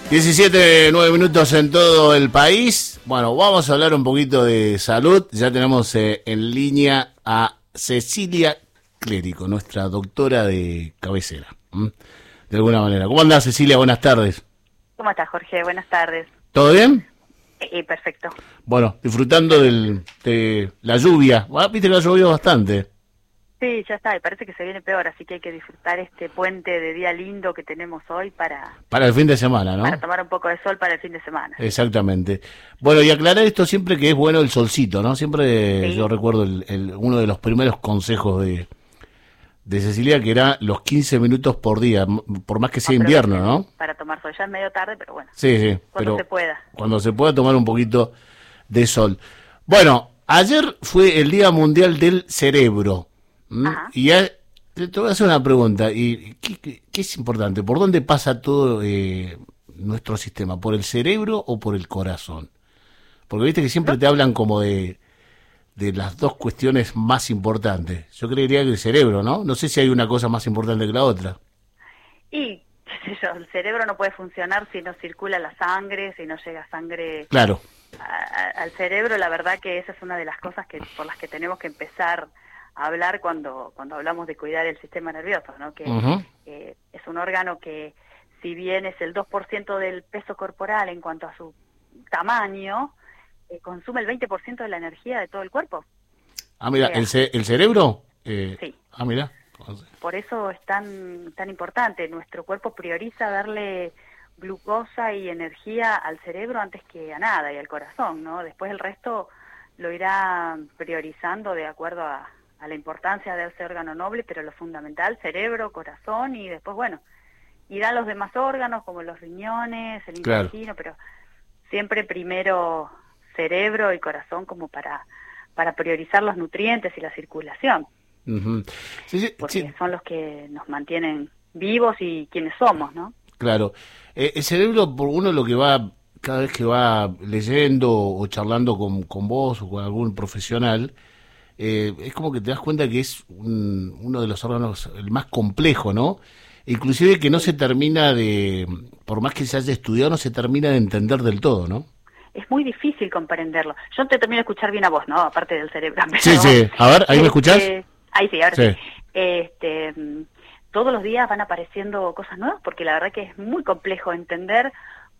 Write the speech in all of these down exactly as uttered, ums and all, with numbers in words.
diecisiete, nueve minutos en todo el país. Bueno, vamos a hablar un poquito de salud. Ya tenemos eh, en línea a Cecilia Clérico, nuestra doctora de cabecera, ¿m? de alguna manera. ¿Cómo andás, Cecilia? Buenas tardes. ¿Cómo estás, Jorge? Buenas tardes. ¿Todo bien? Eh, perfecto. Bueno, disfrutando del, de la lluvia. Ah, viste que ha llovido bastante. Sí, ya está, y parece que se viene peor, así que hay que disfrutar este puente de día lindo que tenemos hoy para... Para el fin de semana, ¿no? Para tomar un poco de sol para el fin de semana. Exactamente. Bueno, y aclarar esto siempre que es bueno el solcito, ¿no? Siempre Sí. yo recuerdo el, el, uno de los primeros consejos de, de Cecilia, que era los quince minutos por día, m- por más que sea Aprovechen invierno, ¿no? Para tomar sol, ya es medio tarde, pero bueno, Sí, sí. cuando pero se pueda. Cuando se pueda tomar un poquito de sol. Bueno, ayer fue el Día Mundial del Cerebro. ¿m? Ajá. Y ya, te te voy a hacer una pregunta. ¿Y qué, qué- qué es importante? ¿Por dónde pasa todo eh, nuestro sistema? ¿Por el cerebro o por el corazón? Porque viste que siempre te hablan como de, de las dos cuestiones más importantes. Yo creería que el cerebro, ¿no? No sé si hay una cosa más importante que la otra. Y, qué sé yo, el cerebro no puede funcionar si no circula la sangre, si no llega sangre Claro, a- a- al cerebro. La verdad que esa es una de las cosas que por las que tenemos que empezar a hablar cuando cuando hablamos de cuidar el sistema nervioso, ¿no? Que Ujú. eh, es un órgano que, si bien es el dos por ciento del peso corporal en cuanto a su tamaño, eh, consume el veinte por ciento de la energía de todo el cuerpo. Ah, mira, O sea, ¿el, ce- el cerebro? Eh, Sí. Ah, mira. Por eso es tan, tan importante. Nuestro cuerpo prioriza darle glucosa y energía al cerebro antes que a nada y al corazón, ¿no? Después el resto lo irá priorizando de acuerdo a, a la importancia de ese órgano noble, pero lo fundamental, cerebro, corazón, y después, bueno, irán los demás órganos como los riñones, el Claro. intestino, pero siempre primero cerebro y corazón como para, para priorizar los nutrientes y la circulación, Ujú. Sí, sí, porque sí, son los que nos mantienen vivos y quienes somos, ¿no? claro. Eh, el cerebro, por uno lo que va, cada vez que va leyendo o charlando con, con vos o con algún profesional, eh, es como que te das cuenta que es un- uno de los órganos el más complejo, ¿no? Inclusive que no se termina de, por más que se haya estudiado, no se termina de entender del todo, ¿no? Es muy difícil comprenderlo. Yo no te termino de escuchar bien a vos, ¿no? Aparte del cerebro. Pero, Sí, sí. A ver, ¿ahí me escuchás? este, ahí sí, ahora sí. Sí. Este, mm, todos los días van apareciendo cosas nuevas porque la verdad que es muy complejo entender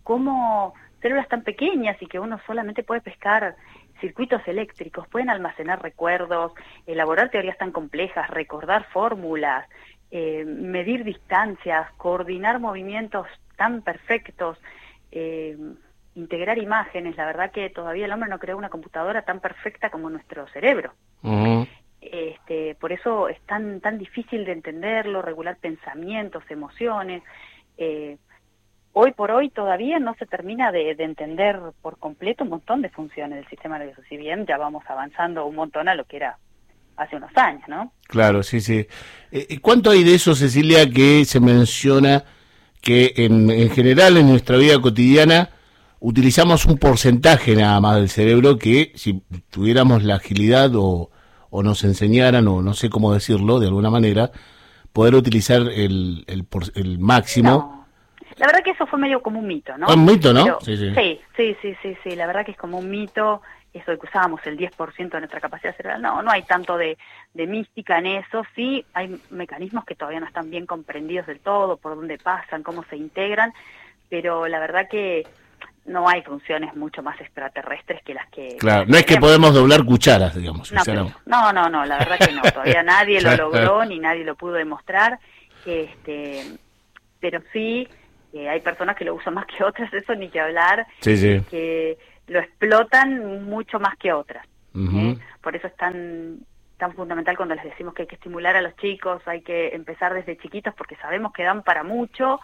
cómo células tan pequeñas y que uno solamente puede pescar circuitos eléctricos, pueden almacenar recuerdos, elaborar teorías tan complejas, recordar fórmulas, eh, medir distancias, coordinar movimientos tan perfectos, eh, integrar imágenes. La verdad que todavía el hombre no creó una computadora tan perfecta como nuestro cerebro. Ujú. Este, por eso es tan tan difícil de entenderlo, regular pensamientos, emociones. Eh, hoy por hoy todavía no se termina de, de entender por completo un montón de funciones del sistema nervioso, si bien ya vamos avanzando un montón a lo que era hace unos años, ¿no? Claro, sí, sí. Eh, ¿Cuánto hay de eso, Cecilia, que se menciona que en, en general en nuestra vida cotidiana utilizamos un porcentaje nada más del cerebro que si tuviéramos la agilidad o, o nos enseñaran, o no sé cómo decirlo, de alguna manera, poder utilizar el, el, por- el máximo? No. La verdad que eso fue medio como un mito, ¿no? Ah, un mito, ¿no? Pero- Sí, sí. sí, sí, sí, sí, sí, la verdad que es como un mito, eso de que usábamos el diez por ciento de nuestra capacidad cerebral. No, no hay tanto de, de mística en eso. Sí, hay mecanismos que todavía no están bien comprendidos del todo, por dónde pasan, cómo se integran, pero la verdad que no hay funciones mucho más extraterrestres que las que... Claro, las no es que tenemos. podemos doblar cucharas, digamos. No, o sea, pero- no. no, no, no, la verdad que no, todavía nadie lo Claro. logró ni nadie lo pudo demostrar, este, pero sí eh, hay personas que lo usan más que otras, eso ni que hablar, Sí, sí. que lo explotan mucho más que otras. Ujú. ¿eh? Por eso es tan tan fundamental cuando les decimos que hay que estimular a los chicos, hay que empezar desde chiquitos porque sabemos que dan para mucho,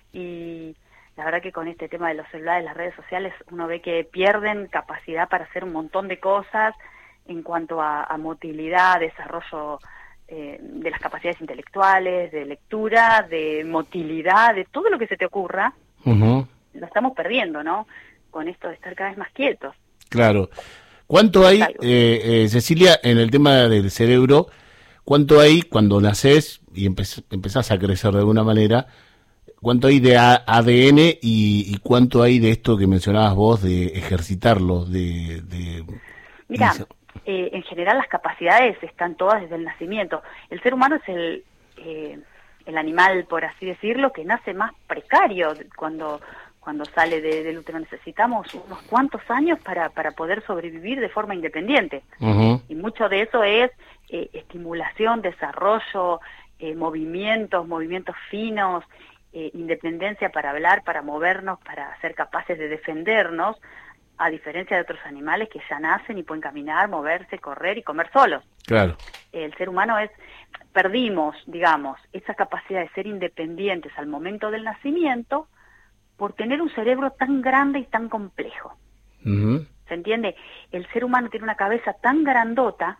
y la verdad que con este tema de los celulares, las redes sociales, uno ve que pierden capacidad para hacer un montón de cosas en cuanto a, a motilidad, desarrollo eh, de las capacidades intelectuales, de lectura, de motilidad, de todo lo que se te ocurra. Ujú. Lo estamos perdiendo, ¿no? Con esto de estar cada vez más quietos. Claro. ¿Cuánto hay, Algo. eh, eh, Cecilia, en el tema del cerebro, cuánto hay cuando nacés y empe- empezás a crecer de alguna manera, cuánto hay de A- ADN y, y cuánto hay de esto que mencionabas vos, de ejercitarlo, de... de Mira, y- eh, en general las capacidades están todas desde el nacimiento. El ser humano es el, eh, el animal, por así decirlo, que nace más precario cuando, cuando sale de, del útero. Necesitamos unos cuantos años para, para poder sobrevivir de forma independiente. Ujú. Y mucho de eso es eh, estimulación, desarrollo, eh, movimientos, movimientos finos, eh, independencia para hablar, para movernos, para ser capaces de defendernos, a diferencia de otros animales que ya nacen y pueden caminar, moverse, correr y comer solos. Claro. El ser humano es, perdimos, digamos, esa capacidad de ser independientes al momento del nacimiento por tener un cerebro tan grande y tan complejo. Ujú. ¿Se entiende? El ser humano tiene una cabeza tan grandota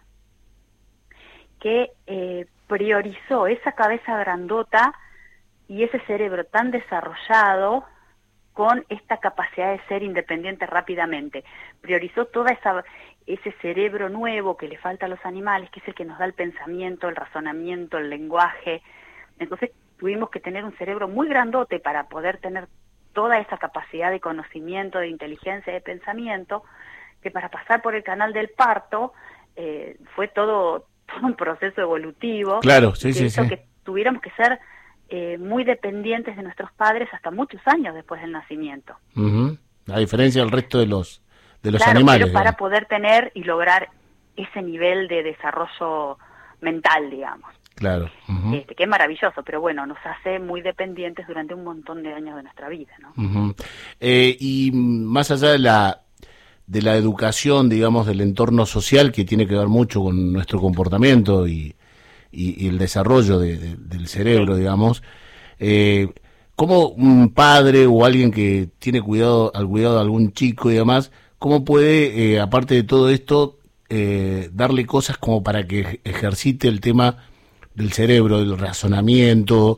que eh, priorizó esa cabeza grandota y ese cerebro tan desarrollado con esta capacidad de ser independiente rápidamente. Priorizó toda esa ese cerebro nuevo que le falta a los animales, que es el que nos da el pensamiento, el razonamiento, el lenguaje. Entonces tuvimos que tener un cerebro muy grandote para poder tener toda esa capacidad de conocimiento, de inteligencia, de pensamiento, que para pasar por el canal del parto eh, fue todo, todo un proceso evolutivo. Claro, sí, que sí, hizo sí. que tuviéramos que ser eh, muy dependientes de nuestros padres hasta muchos años después del nacimiento. Ujú. A diferencia del resto de los de los Claro, animales. pero para digamos. poder tener y lograr ese nivel de desarrollo mental, digamos. Claro. Ujú. Este, que es maravilloso, pero bueno, nos hace muy dependientes durante un montón de años de nuestra vida, ¿no? Ujú. Eh, y mm, más allá de la de la educación, digamos, del entorno social, que tiene que ver mucho con nuestro comportamiento y, y, y el desarrollo de- de- del cerebro, Sí. digamos, eh, ¿cómo un padre o alguien que tiene cuidado al cuidado de algún chico y demás, cómo puede, eh, aparte de todo esto, eh, darle cosas como para que ej- ejercite el tema del cerebro, del razonamiento?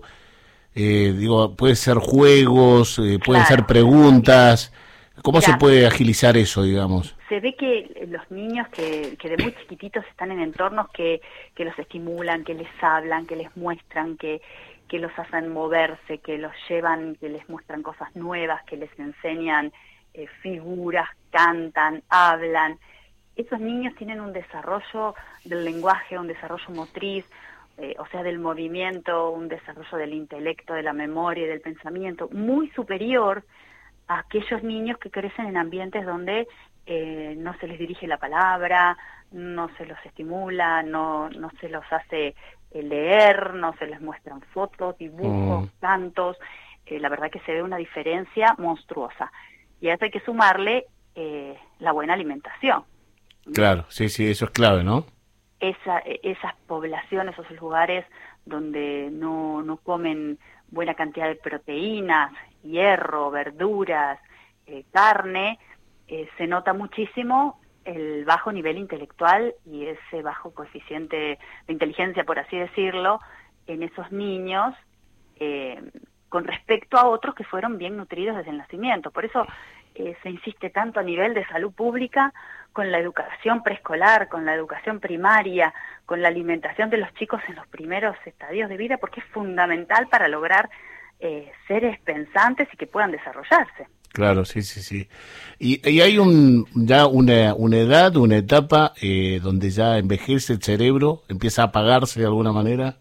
Eh, digo, puede ser juegos, eh, pueden ser Claro. preguntas. ¿Cómo se Mira, puede agilizar eso, digamos? se ve que los niños que, que de muy chiquititos están en entornos que, que los estimulan, que les hablan, que les muestran, que, que los hacen moverse, que los llevan, que les muestran cosas nuevas, que les enseñan eh, figuras, cantan, hablan. Esos niños tienen un desarrollo del lenguaje, un desarrollo motriz, eh, o sea, del movimiento, un desarrollo del intelecto, de la memoria y del pensamiento, muy superior a aquellos niños que crecen en ambientes donde eh, no se les dirige la palabra, no se los estimula, no, no se los hace eh, leer, no se les muestran fotos, dibujos, Mm, cantos. Eh, la verdad que se ve una diferencia monstruosa. Y a eso hay que sumarle eh, la buena alimentación. claro, sí, sí, eso es clave, ¿no? Esa, esas poblaciones, esos lugares donde no, no comen buena cantidad de proteínas, hierro, verduras, eh, carne, eh, se nota muchísimo el bajo nivel intelectual y ese bajo coeficiente de inteligencia, por así decirlo, en esos niños eh, con respecto a otros que fueron bien nutridos desde el nacimiento. Por eso eh, se insiste tanto a nivel de salud pública con la educación preescolar, con la educación primaria, con la alimentación de los chicos en los primeros estadios de vida, porque es fundamental para lograr eh, seres pensantes y que puedan desarrollarse. Claro, sí, sí, sí. Y, y hay un ya una, una edad, una etapa eh, donde ya envejece el cerebro, empieza a apagarse de alguna manera.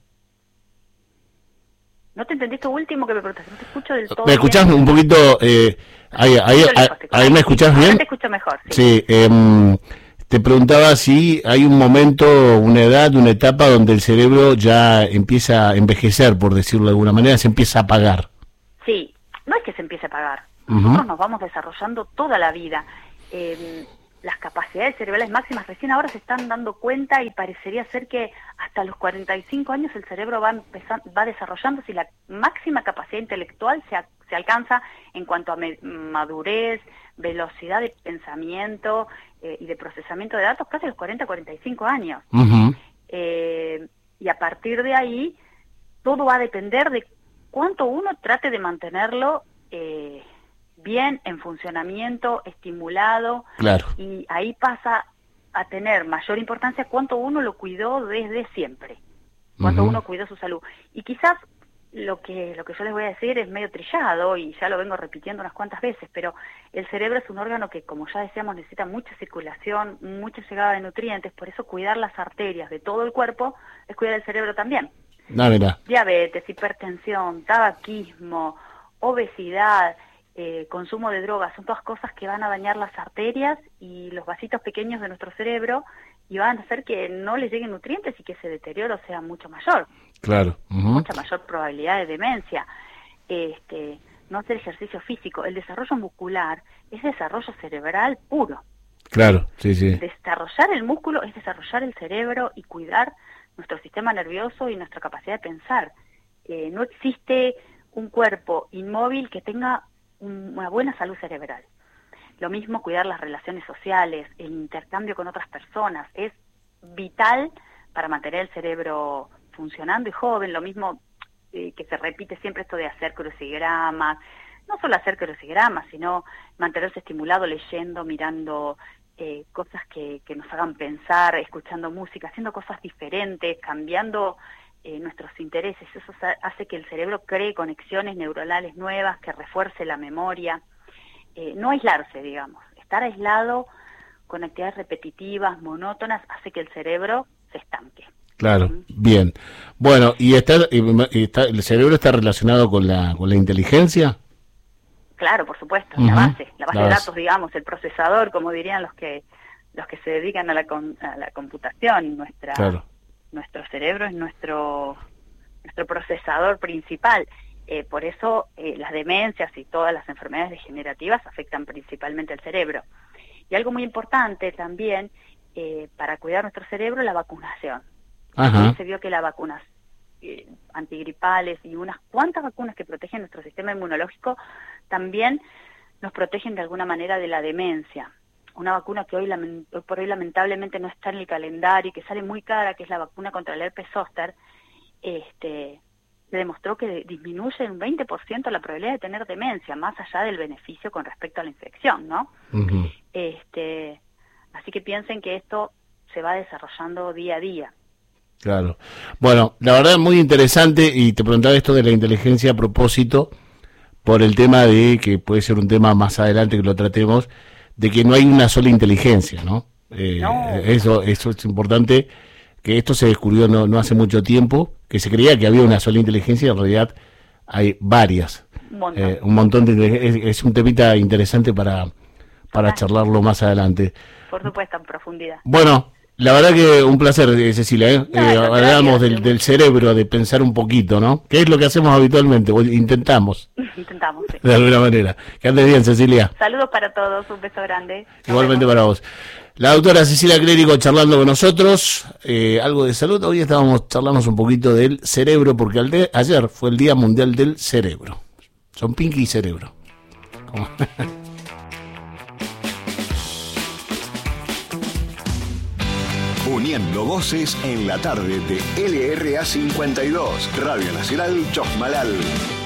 No te entendí esto último que me preguntaste, no te escucho del todo ¿Me escuchás bien. un poquito? Eh, ahí, ahí, Mucho ahí, lejos te escucho. ahí me escuchás Ahora bien? te escucho mejor, sí. Sí, em, te preguntaba si hay un momento, una edad, una etapa donde el cerebro ya empieza a envejecer, por decirlo de alguna manera, se empieza a apagar. Sí, no es que se empiece a pagar. Ujú. Nosotros nos vamos desarrollando toda la vida. Eh, las capacidades cerebrales máximas recién ahora se están dando cuenta y parecería ser que hasta los cuarenta y cinco años el cerebro va empezando, va desarrollándose y la máxima capacidad intelectual se, a- se alcanza en cuanto a me- madurez, velocidad de pensamiento eh, y de procesamiento de datos casi a los cuarenta, cuarenta y cinco años. Ujú. Eh, y a partir de ahí todo va a depender de cuánto uno trate de mantenerlo eh, bien en funcionamiento, estimulado, Claro. y ahí pasa a tener mayor importancia cuánto uno lo cuidó desde siempre, cuánto Ujú. uno cuidó su salud. Y quizás lo que lo que yo les voy a decir es medio trillado y ya lo vengo repitiendo unas cuantas veces, pero el cerebro es un órgano que, como ya decíamos, necesita mucha circulación, mucha llegada de nutrientes, por eso cuidar las arterias de todo el cuerpo es cuidar el cerebro también. No, mira. Diabetes, hipertensión, tabaquismo, obesidad, eh, consumo de drogas, son todas cosas que van a dañar las arterias y los vasitos pequeños de nuestro cerebro y van a hacer que no les lleguen nutrientes y que ese deterioro sea mucho mayor. Claro. Uh-huh. Mucha mayor probabilidad de demencia. Este, no hacer ejercicio físico. El desarrollo muscular es desarrollo cerebral puro. Claro, sí, sí. Desarrollar el músculo es desarrollar el cerebro y cuidar nuestro sistema nervioso y nuestra capacidad de pensar. Eh, no existe un cuerpo inmóvil que tenga un, una buena salud cerebral. Lo mismo cuidar las relaciones sociales, el intercambio con otras personas, es vital para mantener el cerebro funcionando y joven. Lo mismo eh, que se repite siempre esto de hacer crucigramas, no solo hacer crucigramas, sino mantenerse estimulado leyendo, mirando eh, cosas que, que nos hagan pensar, escuchando música, haciendo cosas diferentes, cambiando eh, nuestros intereses. Eso hace que el cerebro cree conexiones neuronales nuevas, que refuerce la memoria. Eh, no aislarse, digamos. Estar aislado con actividades repetitivas, monótonas, hace que el cerebro se estanque. Claro, bien. Bueno, ¿y está, y está el cerebro está relacionado con la con la inteligencia? Claro, por supuesto, Uh-huh. la base, la base La de base. datos, digamos, el procesador, como dirían los que los que se dedican a la con, a la computación. Nuestra Claro. nuestro cerebro es nuestro nuestro procesador principal. Eh, por eso eh, las demencias y todas las enfermedades degenerativas afectan principalmente al cerebro. Y algo muy importante también eh, para cuidar nuestro cerebro, la vacunación. Ajá. Se vio que las vacunas eh, antigripales y unas cuantas vacunas que protegen nuestro sistema inmunológico también nos protegen de alguna manera de la demencia. Una vacuna que hoy, lament- hoy por hoy lamentablemente no está en el calendario y que sale muy cara, que es la vacuna contra el herpes zóster, este, se demostró que disminuye en un veinte por ciento la probabilidad de tener demencia, más allá del beneficio con respecto a la infección, ¿no? Uh-huh. Este, así que piensen que esto se va desarrollando día a día. Claro. Bueno, la verdad es muy interesante y te preguntaba esto de la inteligencia a propósito por el tema de que puede ser un tema más adelante que lo tratemos, de que no hay una sola inteligencia, ¿no? Eh, No. Eso, eso es importante, que esto se descubrió no, no hace mucho tiempo, que se creía que había una sola inteligencia y en realidad hay varias. Un montón. Eh, un montón de inteligencia. Es, es un temita interesante para, para charlarlo más adelante. Por supuesto, en profundidad. Bueno, la verdad que un placer, eh, Cecilia, ¿eh? No, Eh, al contrario, hablamos del, sí. del cerebro, de pensar un poquito, ¿no? Que es lo que hacemos habitualmente, o intentamos, Intentamos, sí. de alguna manera. Que andes bien, Cecilia. Saludos para todos, un beso grande. Nos Igualmente vemos. para vos. La doctora Cecilia Clérigo charlando con nosotros, eh, algo de salud. Hoy estábamos charlamos un poquito del cerebro, porque al de- ayer fue el Día Mundial del Cerebro. Son Pinky y Cerebro. ¿Cómo? Uniendo voces en la tarde de L R A cincuenta y dos, Radio Nacional Chosmalal.